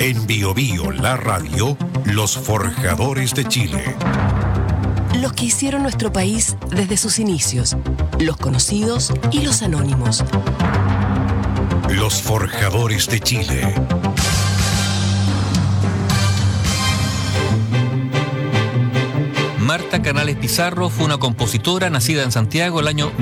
En Bio Bio, la radio, los forjadores de Chile. Los que hicieron nuestro país desde sus inicios, los conocidos y los anónimos. Los forjadores de Chile. Marta Canales Pizarro fue una compositora nacida en Santiago el año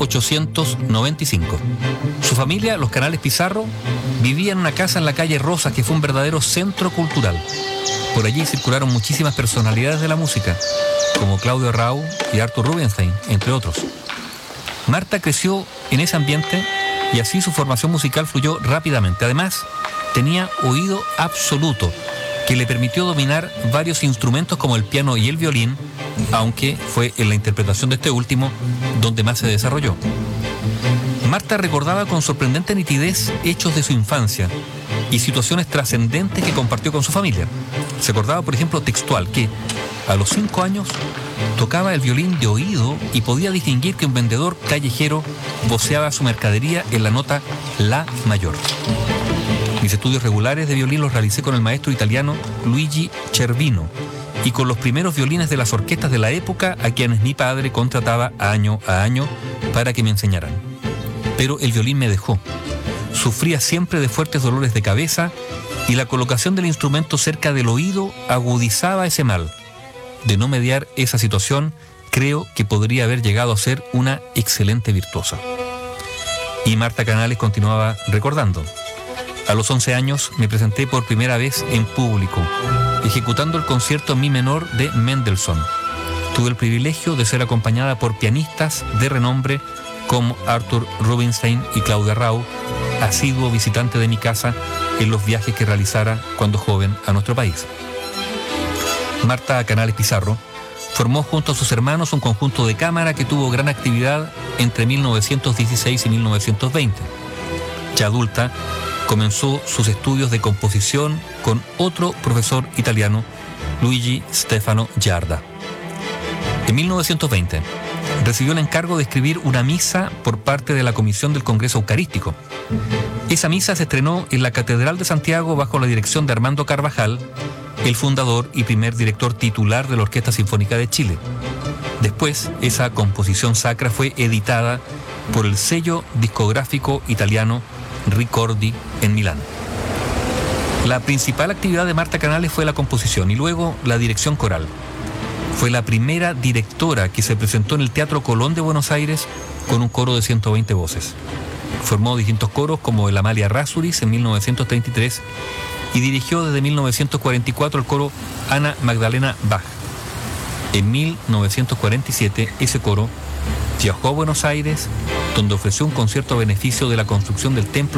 1895. Su familia, los Canales Pizarro, vivía en una casa en la calle Rosas, que fue un verdadero centro cultural. Por allí circularon muchísimas personalidades de la música, como Claudio Arrau y Arthur Rubinstein, entre otros. Marta creció en ese ambiente y así su formación musical fluyó rápidamente. Además, tenía oído absoluto, que le permitió dominar varios instrumentos como el piano y el violín, aunque fue en la interpretación de este último donde más se desarrolló. Marta recordaba con sorprendente nitidez hechos de su infancia y situaciones trascendentes que compartió con su familia. Se acordaba, por ejemplo, textual, que a los 5 años tocaba el violín de oído y podía distinguir que un vendedor callejero voceaba su mercadería en la nota La mayor. Mis estudios regulares de violín los realicé con el maestro italiano Luigi Cervino y con los primeros violines de las orquestas de la época, a quienes mi padre contrataba año a año para que me enseñaran. Pero el violín me dejó. Sufría siempre de fuertes dolores de cabeza y la colocación del instrumento cerca del oído agudizaba ese mal. De no mediar esa situación, creo que podría haber llegado a ser una excelente virtuosa. Y Marta Canales continuaba recordando: a los 11 años me presenté por primera vez en público, ejecutando el concierto en mi menor de Mendelssohn. Tuve el privilegio de ser acompañada por pianistas de renombre como Arthur Rubinstein y Claudio Arrau, asiduo visitante de mi casa en los viajes que realizara cuando joven a nuestro país. Marta Canales Pizarro formó junto a sus hermanos un conjunto de cámara que tuvo gran actividad entre 1916 y 1920. Ya adulta, comenzó sus estudios de composición con otro profesor italiano, Luigi Stefano Giarda. En 1920 recibió el encargo de escribir una misa por parte de la Comisión del Congreso Eucarístico. Esa misa se estrenó en la Catedral de Santiago bajo la dirección de Armando Carvajal, el fundador y primer director titular de la Orquesta Sinfónica de Chile. Después, esa composición sacra fue editada por el sello discográfico italiano Ricordi en Milán. La principal actividad de Marta Canales fue la composición y luego la dirección coral. Fue la primera directora que se presentó en el Teatro Colón de Buenos Aires con un coro de 120 voces. Formó distintos coros como el Amalia Rasuris en 1933 y dirigió desde 1944 el coro Ana Magdalena Bach. En 1947 ese coro viajó a Buenos Aires, donde ofreció un concierto a beneficio de la construcción del templo